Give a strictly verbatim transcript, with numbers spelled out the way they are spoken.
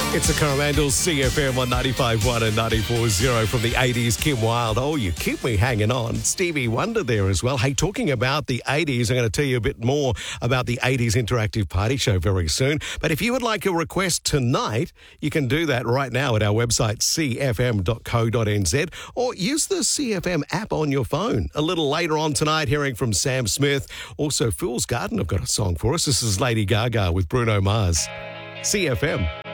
It's a Coromandel C F M on ninety-five point one and ninety-four point zero from the eighties. Kim Wilde. Oh, you keep me hanging on. Stevie Wonder there as well. Hey, talking about the eighties, I'm going to tell you a bit more about the eighties Interactive Party Show very soon. But if you would like a request tonight, you can do that right now at our website, c f m dot co dot n z, or use the C F M app on your phone. A little later on tonight, hearing from Sam Smith. Also, Fool's Garden have got a song for us. This is Lady Gaga with Bruno Mars. C F M.